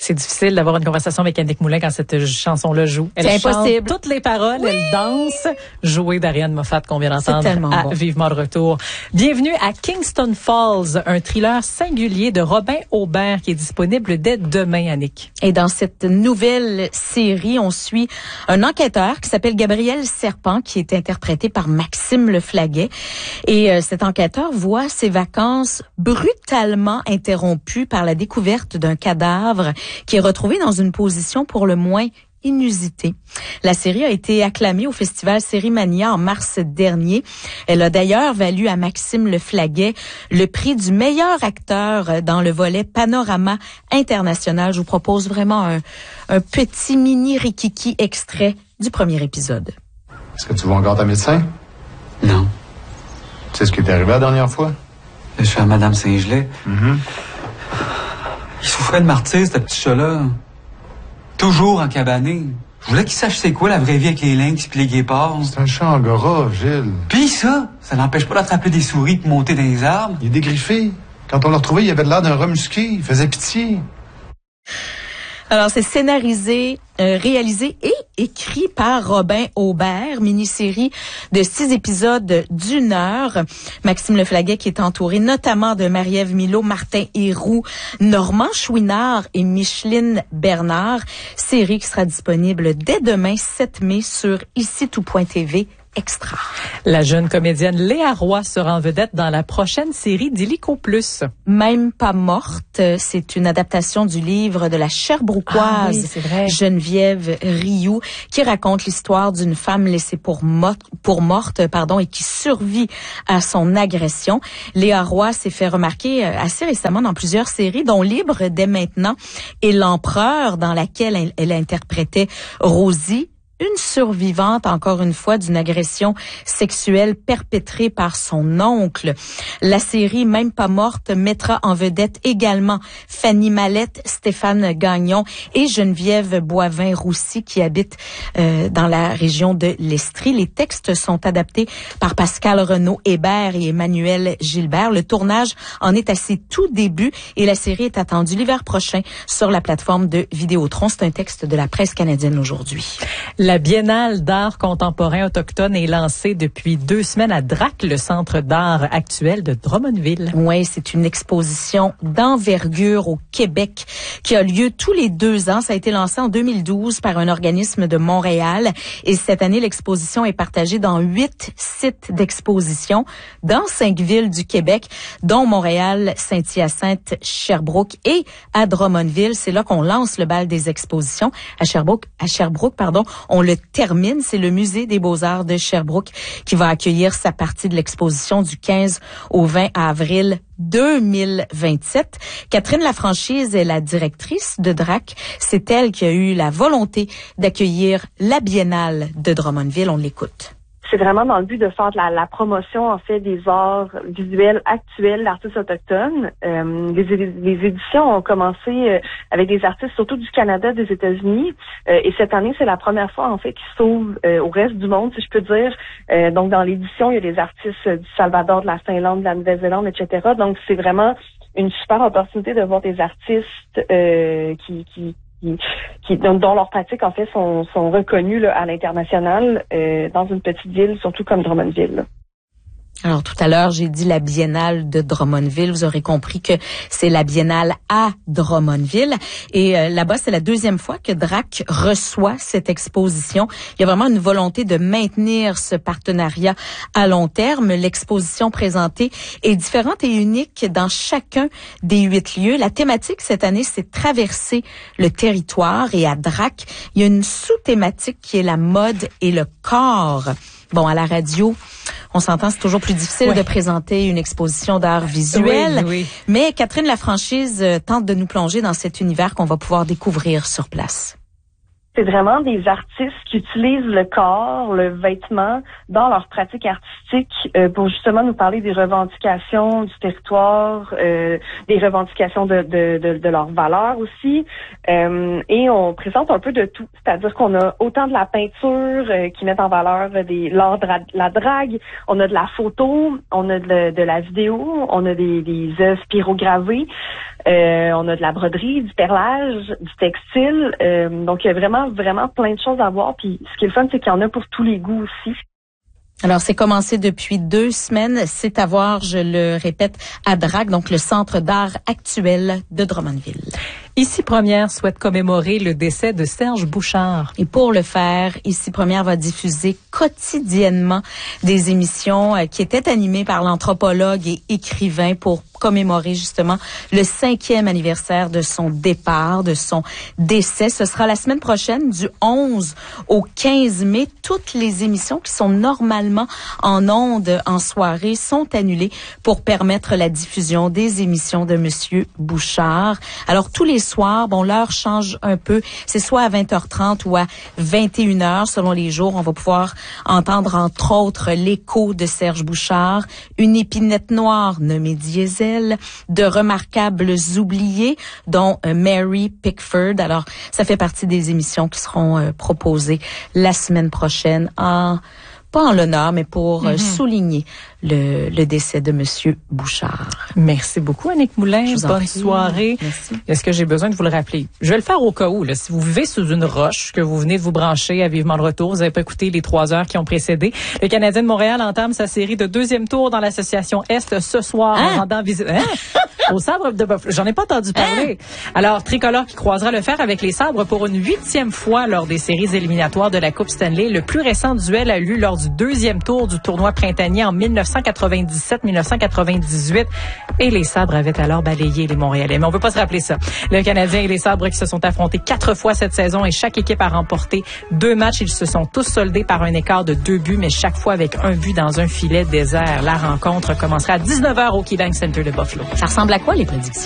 C'est difficile d'avoir une conversation avec Annick Moulin quand cette chanson-là joue. Elle impossible. Chante toutes les paroles, oui. Elle danse. Jouée d'Ariane Moffat qu'on vient d'entendre à bon. Vivement le retour. Bienvenue à Kingston Falls, un thriller singulier de Robin Aubert qui est disponible dès demain, Annick. Et dans cette nouvelle série, on suit un enquêteur qui s'appelle Gabriel Serpent, qui est interprété par Maxime Leflaguet. Et cet enquêteur voit ses vacances brutalement interrompues par la découverte d'un cadavre qui est retrouvé dans une position pour le moins inusitée. La série a été acclamée au festival Sérimania en mars dernier. Elle a d'ailleurs valu à Maxime Leflaguet le prix du meilleur acteur dans le volet Panorama International. Je vous propose vraiment un petit mini rikiki extrait du premier épisode. Est-ce que tu vois encore ta médecin? Non. Tu sais ce qui t'est arrivé la dernière fois? Je suis à Madame Saint-Gelais. Mm-hmm. Il souffrait de martyr, ce petit chat-là. Toujours en cabané. Je voulais qu'il sache c'est quoi la vraie vie avec les lynx puis les guépards. C'est un chat angora, Gilles. Pis ça n'empêche pas d'attraper des souris puis monter dans les arbres. Il est dégriffé. Quand on l'a retrouvé, il avait l'air d'un rat musqué. Il faisait pitié. Alors, c'est scénarisé, réalisé et écrit par Robin Aubert, mini-série de 6 épisodes d'1 heure. Maxime Leflaguet qui est entouré notamment de Marie-Ève Milot, Martin Héroux, Normand Chouinard et Micheline Bernard. Série qui sera disponible dès demain, 7 mai, sur IciTout.tv. Extra. La jeune comédienne Léa Roy sera en vedette dans la prochaine série d'Illico Plus. Même pas morte, c'est une adaptation du livre de la Sherbrookoise Geneviève Rioux qui raconte l'histoire d'une femme laissée pour morte, et qui survit à son agression. Léa Roy s'est fait remarquer assez récemment dans plusieurs séries, dont Libre dès maintenant et L'Empereur, dans laquelle elle interprétait Rosie, une survivante, encore une fois, d'une agression sexuelle perpétrée par son oncle. La série Même pas morte mettra en vedette également Fanny Mallette, Stéphane Gagnon et Geneviève Boivin-Roussy qui habitent dans la région de l'Estrie. Les textes sont adaptés par Pascal Renaud-Hébert et Emmanuel Gilbert. Le tournage en est à ses tout débuts et la série est attendue l'hiver prochain sur la plateforme de Vidéotron. C'est un texte de la presse canadienne aujourd'hui. La Biennale d'art contemporain autochtone est lancée depuis 2 semaines à DRAC, le centre d'art actuel de Drummondville. Oui, c'est une exposition d'envergure au Québec qui a lieu tous les 2 ans. Ça a été lancé en 2012 par un organisme de Montréal. Et cette année, l'exposition est partagée dans 8 sites d'exposition dans 5 villes du Québec, dont Montréal, Saint-Hyacinthe, Sherbrooke et à Drummondville. C'est là qu'on lance le bal des expositions. À Sherbrooke, on le termine. C'est le Musée des Beaux-Arts de Sherbrooke qui va accueillir sa partie de l'exposition du 15 au 20 avril 2027. Catherine Lafranchise est la directrice de DRAC. C'est elle qui a eu la volonté d'accueillir la Biennale de Drummondville. On l'écoute. C'est vraiment dans le but de faire de la promotion, en fait, des arts visuels actuels d'artistes autochtones. Les éditions ont commencé avec des artistes surtout du Canada, des États-Unis. Et cette année, c'est la première fois, en fait, qu'ils s'ouvrent au reste du monde, si je peux dire. Donc, dans l'édition, il y a des artistes du Salvador, de la Finlande, de la Nouvelle-Zélande, etc. Donc, c'est vraiment une super opportunité de voir des artistes dont leurs pratiques en fait sont reconnues là, à l'international dans une petite ville, surtout comme Drummondville. Là. Alors, tout à l'heure, j'ai dit la Biennale de Drummondville. Vous aurez compris que c'est la Biennale à Drummondville. Et là-bas, c'est la 2e fois que DRAC reçoit cette exposition. Il y a vraiment une volonté de maintenir ce partenariat à long terme. L'exposition présentée est différente et unique dans chacun des 8 lieux. La thématique cette année, c'est traverser le territoire. Et à DRAC, il y a une sous-thématique qui est la mode et le corps. Bon, à la radio, on s'entend, c'est toujours plus difficile de présenter une exposition d'art visuel. Oui. Mais Catherine Lafranchise tente de nous plonger dans cet univers qu'on va pouvoir découvrir sur place. C'est vraiment des artistes qui utilisent le corps, le vêtement dans leur pratique artistique pour justement nous parler des revendications du territoire, des revendications de leurs valeurs aussi. Et on présente un peu de tout. C'est-à-dire qu'on a autant de la peinture qui met en valeur l'art de la drague, on a de la photo, on a de la vidéo, on a des œuvres pyrogravées. On a de la broderie, du perlage, du textile. Donc, il y a vraiment, vraiment plein de choses à voir. Puis, ce qui est le fun, c'est qu'il y en a pour tous les goûts aussi. Alors, c'est commencé depuis 2 semaines. C'est à voir, je le répète, à DRAC, donc le Centre d'art actuel de Drummondville. Ici Première souhaite commémorer le décès de Serge Bouchard. Et pour le faire, Ici Première va diffuser quotidiennement des émissions qui étaient animées par l'anthropologue et écrivain pour commémorer justement le 5e anniversaire de son départ, de son décès. Ce sera la semaine prochaine, du 11 au 15 mai. Toutes les émissions qui sont normalement en ondes en soirée sont annulées pour permettre la diffusion des émissions de Monsieur Bouchard. Alors, tous les soirs, l'heure change un peu. C'est soit à 20h30 ou à 21h, selon les jours. On va pouvoir entendre, entre autres, l'écho de Serge Bouchard, une épinette noire nommée Diesel, de remarquables oubliés, dont Mary Pickford. Alors, ça fait partie des émissions qui seront proposées la semaine prochaine pas en l'honneur, mais pour souligner le décès de Monsieur Bouchard. Merci beaucoup, Annick Moulin. Bonne soirée. Merci. Est-ce que j'ai besoin de vous le rappeler? Je vais le faire au cas où. Là, si vous vivez sous une roche, que vous venez de vous brancher à Vivement le Retour, vous n'avez pas écouté les 3 heures qui ont précédé, le Canadien de Montréal entame sa série de 2e tour dans l'association Est ce soir en rendant visite au sabre de Buffalo. J'en ai pas entendu parler. Alors, Tricolore qui croisera le fer avec les sabres pour une 8e fois lors des séries éliminatoires de la Coupe Stanley. Le plus récent duel a lieu lors du 2e tour du tournoi printanier en 1997-1998 et les sabres avaient alors balayé les Montréalais. Mais on veut pas se rappeler ça. Le Canadien et les sabres qui se sont affrontés 4 fois cette saison et chaque équipe a remporté 2 matchs. Ils se sont tous soldés par un écart de 2 buts, mais chaque fois avec un but dans un filet désert. La rencontre commencera à 19h au KeyBank Center de Buffalo. Ça ressemble à quoi les prédictions?